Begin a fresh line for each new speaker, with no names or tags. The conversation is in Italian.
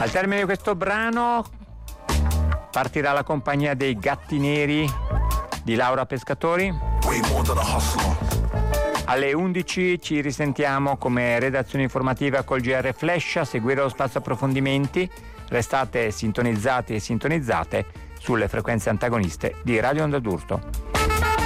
Al termine di questo brano partirà la compagnia dei Gatti Neri di Laura Pescatori. Alle 11 ci risentiamo come redazione informativa col GR Flash, a seguire lo spazio approfondimenti. Restate sintonizzati e sintonizzate sulle frequenze antagoniste di Radio Onda d'Urto.